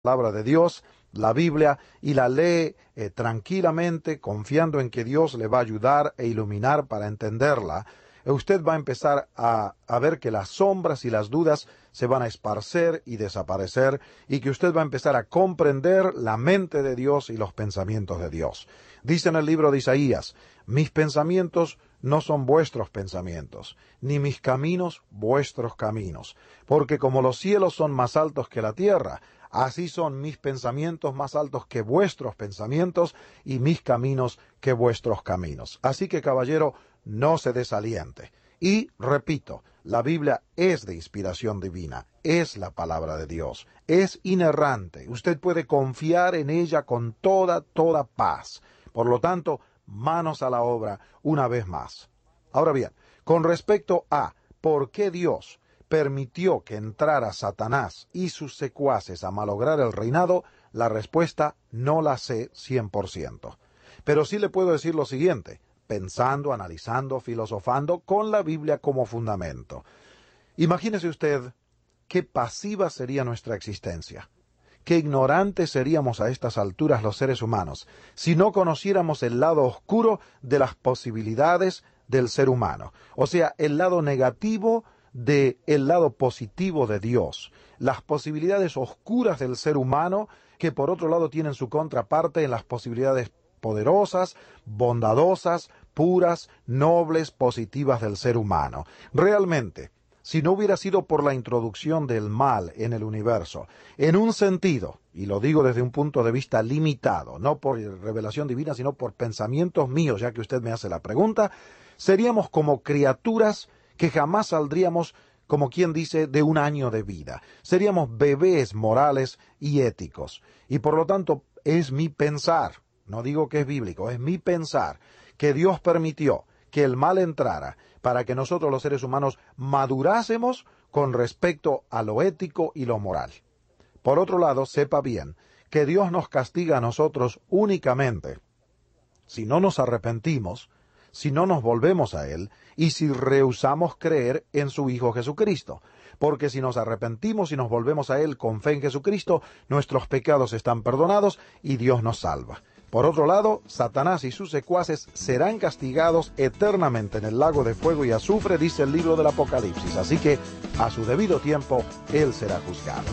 palabra de Dios, la Biblia, y la lee tranquilamente, confiando en que Dios le va a ayudar e iluminar para entenderla, usted va a empezar a ver que las sombras y las dudas se van a esparcer y desaparecer, y que usted va a empezar a comprender la mente de Dios y los pensamientos de Dios. Dice en el libro de Isaías: mis pensamientos no son vuestros pensamientos, ni mis caminos vuestros caminos, porque como los cielos son más altos que la tierra, así son mis pensamientos más altos que vuestros pensamientos, y mis caminos que vuestros caminos. Así que, caballero, no se desaliente. Y, repito, la Biblia es de inspiración divina, es la palabra de Dios, es inerrante. Usted puede confiar en ella con toda paz. Por lo tanto, manos a la obra una vez más. Ahora bien, con respecto a por qué Dios permitió que entrara Satanás y sus secuaces a malograr el reinado, la respuesta no la sé 100%. Pero sí le puedo decir lo siguiente, pensando, analizando, filosofando, con la Biblia como fundamento. Imagínese usted qué pasiva sería nuestra existencia, qué ignorantes seríamos a estas alturas los seres humanos, si no conociéramos el lado oscuro de las posibilidades del ser humano, o sea, el lado negativo del lado positivo de Dios, las posibilidades oscuras del ser humano, que por otro lado tienen su contraparte en las posibilidades poderosas, bondadosas, puras, nobles, positivas del ser humano. Realmente, si no hubiera sido por la introducción del mal en el universo, en un sentido, y lo digo desde un punto de vista limitado, no por revelación divina, sino por pensamientos míos, ya que usted me hace la pregunta, seríamos como criaturas que jamás saldríamos, como quien dice, de un año de vida. Seríamos bebés morales y éticos. Y por lo tanto, es mi pensar, no digo que es bíblico, es mi pensar, que Dios permitió que el mal entrara para que nosotros los seres humanos madurásemos con respecto a lo ético y lo moral. Por otro lado, sepa bien que Dios nos castiga a nosotros únicamente si no nos arrepentimos, si no nos volvemos a Él y si rehusamos creer en su Hijo Jesucristo. Porque si nos arrepentimos y nos volvemos a Él con fe en Jesucristo, nuestros pecados están perdonados y Dios nos salva. Por otro lado, Satanás y sus secuaces serán castigados eternamente en el lago de fuego y azufre, dice el libro del Apocalipsis. Así que, a su debido tiempo, Él será juzgado.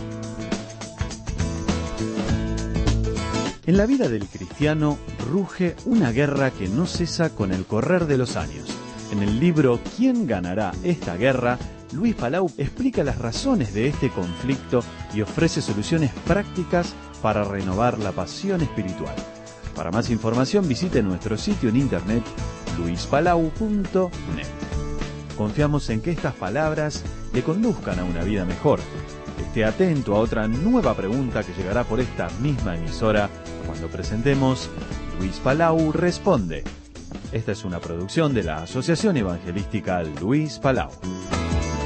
En la vida del cristiano ruge una guerra que no cesa con el correr de los años. En el libro ¿Quién ganará esta guerra?, Luis Palau explica las razones de este conflicto y ofrece soluciones prácticas para renovar la pasión espiritual. Para más información visite nuestro sitio en internet luispalau.net. Confiamos en que estas palabras le conduzcan a una vida mejor. Esté atento a otra nueva pregunta que llegará por esta misma emisora cuando presentemos Luis Palau Responde. Esta es una producción de la Asociación Evangelística Luis Palau.